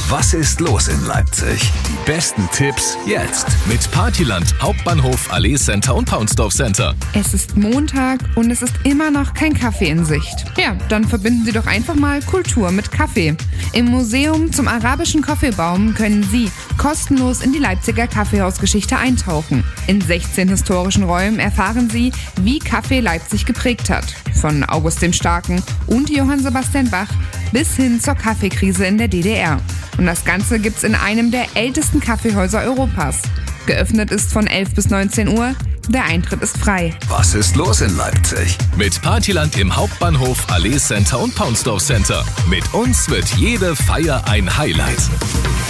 Was ist los in Leipzig? Die besten Tipps jetzt. Mit Partyland, Hauptbahnhof, Allee Center und Paunsdorf Center. Es ist Montag und es ist immer noch kein Kaffee in Sicht. Ja, dann verbinden Sie doch einfach mal Kultur mit Kaffee. Im Museum zum arabischen Kaffeebaum können Sie kostenlos in die Leipziger Kaffeehausgeschichte eintauchen. In 16 historischen Räumen erfahren Sie, wie Kaffee Leipzig geprägt hat. Von August dem Starken und Johann Sebastian Bach bis hin zur Kaffeekrise in der DDR. Und das Ganze gibt's in einem der ältesten Kaffeehäuser Europas. Geöffnet ist von 11 bis 19 Uhr. Der Eintritt ist frei. Was ist los in Leipzig? Mit Partyland im Hauptbahnhof, Allee Center und Paunsdorf Center. Mit uns wird jede Feier ein Highlight.